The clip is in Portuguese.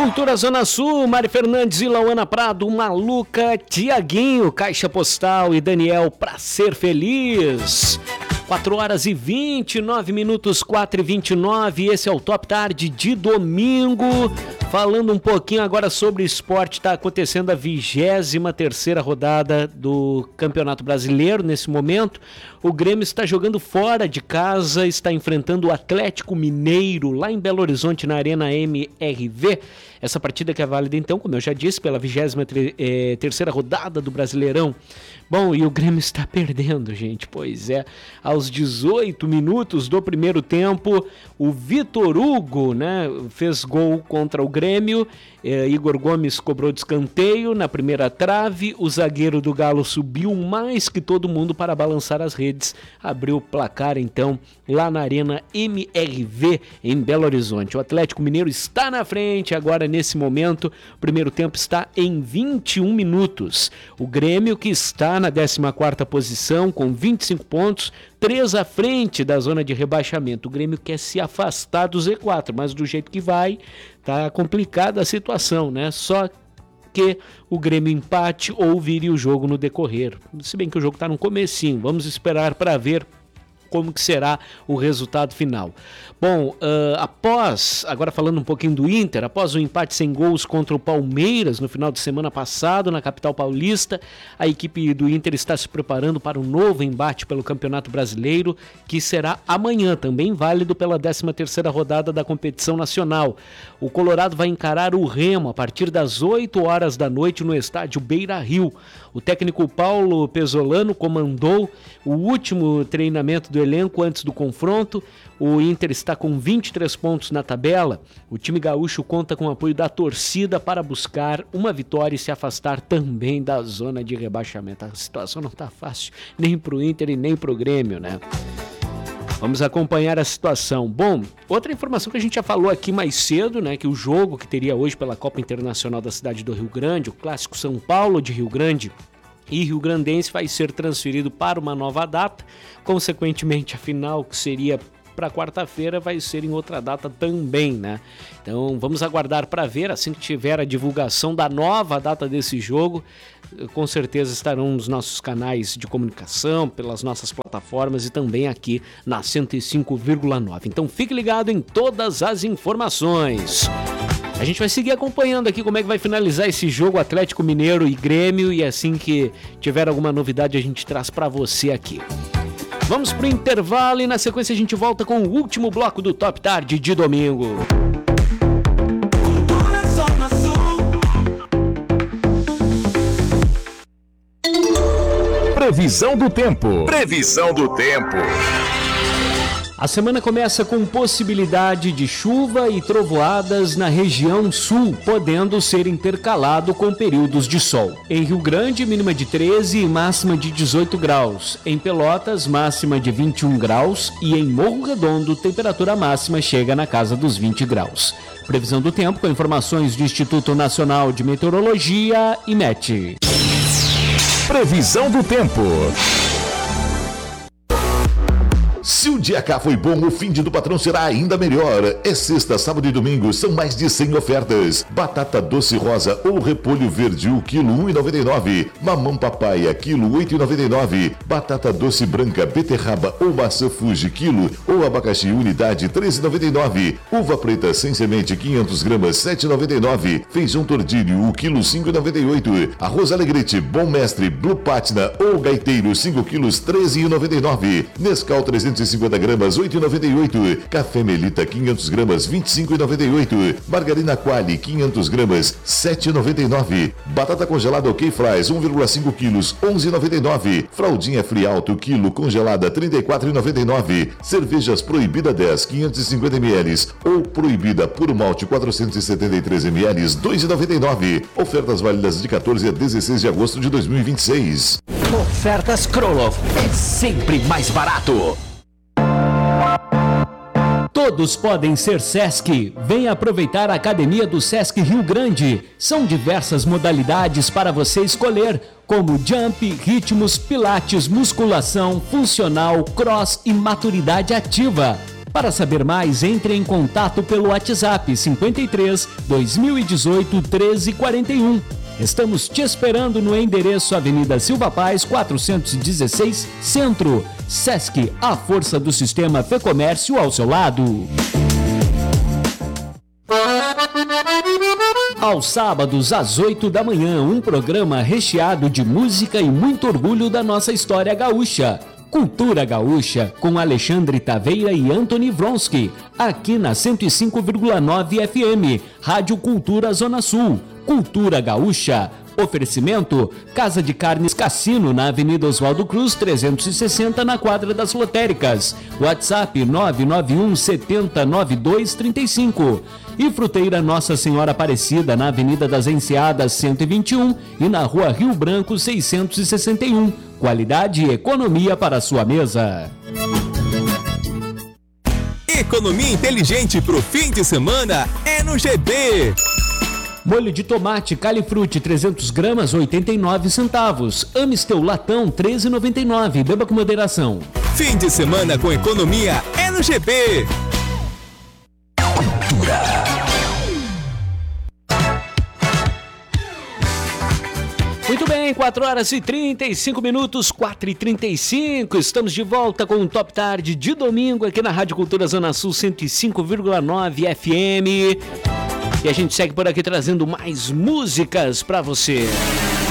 Cultura Zona Sul, Mari Fernandes e Lauana Prado, Maluca, Tiaguinho, Caixa Postal e Daniel Pra Ser Feliz. 4 horas e 29 minutos, 4h29, esse é o Top Tarde de domingo. Falando um pouquinho agora sobre esporte, está acontecendo a 23ª rodada do Campeonato Brasileiro nesse momento. O Grêmio está jogando fora de casa, está enfrentando o Atlético Mineiro lá em Belo Horizonte, na Arena MRV. Essa partida que é válida então, como eu já disse, pela 23ª rodada do Brasileirão. Bom, e o Grêmio está perdendo, gente, pois é. Aos 18 minutos do primeiro tempo, o Vitor Hugo, né, fez gol contra o Grêmio. Igor Gomes cobrou de escanteio na primeira trave. O zagueiro do Galo subiu mais que todo mundo para balançar as redes. Abriu o placar, então, lá na Arena MRV, em Belo Horizonte. O Atlético Mineiro está na frente agora, nesse momento. O primeiro tempo está em 21 minutos. O Grêmio, que está na 14ª posição, com 25 pontos, 3 à frente da zona de rebaixamento. O Grêmio quer se afastar do Z4, mas do jeito que vai, tá complicada a situação, né? Só que o Grêmio empate ou vire o jogo no decorrer. Se bem que o jogo está no comecinho, vamos esperar para ver como que será o resultado final. Bom, agora falando um pouquinho do Inter, após o empate sem gols contra o Palmeiras no final de semana passado, na capital paulista, a equipe do Inter está se preparando para um novo embate pelo Campeonato Brasileiro, que será amanhã, também válido pela 13ª rodada da competição nacional. O Colorado vai encarar o Remo a partir das 8 horas da noite no estádio Beira-Rio. O técnico Paulo Pezzolano comandou o último treinamento do elenco antes do confronto. O Inter está com 23 pontos na tabela. O time gaúcho conta com o apoio da torcida para buscar uma vitória e se afastar também da zona de rebaixamento. A situação não está fácil, nem para o Inter e nem para o Grêmio, né? Vamos acompanhar a situação. Bom, outra informação que a gente já falou aqui mais cedo, né, que o jogo que teria hoje pela Copa Internacional da cidade do Rio Grande, o clássico São Paulo de Rio Grande e Rio Grandense, vai ser transferido para uma nova data. Consequentemente, a final, que seria para quarta-feira, vai ser em outra data também, né? Então vamos aguardar para ver, assim que tiver a divulgação da nova data desse jogo, com certeza estarão nos nossos canais de comunicação, pelas nossas plataformas e também aqui na 105,9. Então fique ligado em todas as informações. A gente vai seguir acompanhando aqui como é que vai finalizar esse jogo Atlético Mineiro e Grêmio, e assim que tiver alguma novidade a gente traz para você aqui. Vamos pro intervalo e na sequência a gente volta com o último bloco do Top Tarde de domingo. Previsão do tempo. Previsão do tempo. A semana começa com possibilidade de chuva e trovoadas na região sul, podendo ser intercalado com períodos de sol. Em Rio Grande, mínima de 13 e máxima de 18 graus. Em Pelotas, máxima de 21 graus. E em Morro Redondo, temperatura máxima chega na casa dos 20 graus. Previsão do tempo com informações do Instituto Nacional de Meteorologia, IMET. Previsão do tempo. Se o dia K foi bom, o fim de do patrão será ainda melhor. É sexta, sábado e domingo, são mais de 100 ofertas. Batata doce rosa ou repolho verde, o quilo R$1,99. Mamão papaya, quilo R$8,99. Batata doce branca, beterraba ou maçã Fuji, quilo, ou abacaxi unidade, R$13,99. Uva preta sem semente, 500 gramas, R$7,99. Feijão tordilho, o quilo R$5,98. Arroz Alegrete, Bom Mestre, Blue Patina ou Gaiteiro, 5 quilos, R$13,99. Nescau 350 gramas, R$8,98. Café Melita, 500 gramas, R$25,98. Margarina Quali, 500 gramas, R$7,99. Batata congelada OK Fries, 1,5 quilos, R$11,99. Fraldinha Frialto, quilo, congelada, R$34,99. Cervejas Proibida 10, 550 ml ou Proibida Puro Malte, 473 ml, R$2,99. Ofertas válidas de 14 a 16 de agosto de 2026. Ofertas Krolov é sempre mais barato. Todos podem ser Sesc. Venha aproveitar a Academia do Sesc Rio Grande. São diversas modalidades para você escolher, como jump, ritmos, pilates, musculação, funcional, cross e maturidade ativa. Para saber mais, entre em contato pelo WhatsApp 53 2018 1341. Estamos te esperando no endereço Avenida Silva Paz, 416, Centro. Sesc, a força do sistema Fê Comércio ao seu lado. Aos sábados, às 8 da manhã, um programa recheado de música e muito orgulho da nossa história gaúcha. Cultura Gaúcha, com Alexandre Taveira e Anthony Vronsky, aqui na 105,9 FM, Rádio Cultura Zona Sul. Cultura Gaúcha. Oferecimento: Casa de Carnes Cassino, na Avenida Oswaldo Cruz, 360, na quadra das lotéricas. WhatsApp 991 70 9235. E Fruteira Nossa Senhora Aparecida, na Avenida das Enseadas, 121 e na Rua Rio Branco, 661. Qualidade e economia para a sua mesa. Economia inteligente pro fim de semana é no GB. Molho de tomate Califruti 300 gramas 89 centavos. Amistel latão 13,99. Beba com moderação. Fim de semana com economia é no GB. Cultura. Muito bem, 4 horas e 35 minutos, 4h35. Estamos de volta com o Top Tarde de domingo aqui na Rádio Cultura Zona Sul 105,9 FM. E a gente segue por aqui trazendo mais músicas pra você.